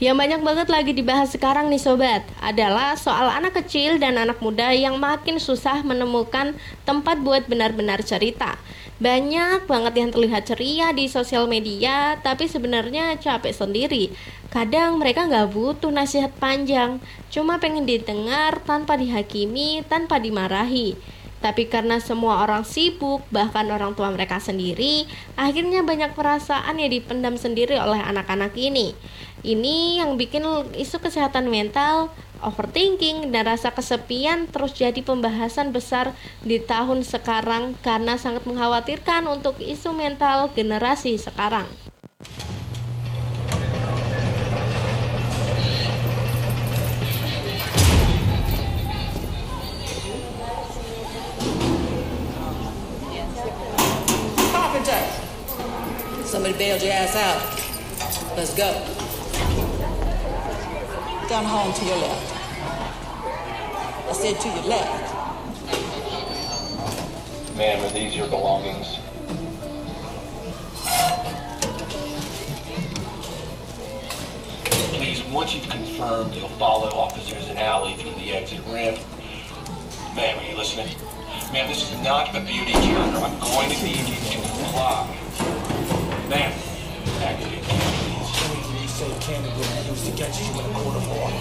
Yang banyak banget lagi dibahas sekarang nih sobat, adalah soal anak kecil dan anak muda yang makin susah menemukan tempat buat benar-benar cerita. Banyak banget yang terlihat ceria di sosial media, tapi sebenarnya capek sendiri. Kadang mereka nggak butuh nasihat panjang, cuma pengen didengar tanpa dihakimi, tanpa dimarahi. Tapi karena semua orang sibuk, bahkan orang tua mereka sendiri, akhirnya banyak perasaan yang dipendam sendiri oleh anak-anak ini. Ini yang bikin isu kesehatan mental, overthinking, dan rasa kesepian terus jadi pembahasan besar di tahun sekarang karena sangat mengkhawatirkan untuk isu mental generasi sekarang. Carpenter, somebody bailed your ass out. Let's go. Gun home to your left. I said to your left. Ma'am, are these your belongings? Please, once you've confirmed, you'll follow officers in alley through the exit ramp. Ma'am, are you listening? Ma'am, this is not a beauty counter. I'm going to need you to comply. Ma'am, activate the please. Anything you say candidly used to get you in a court of law.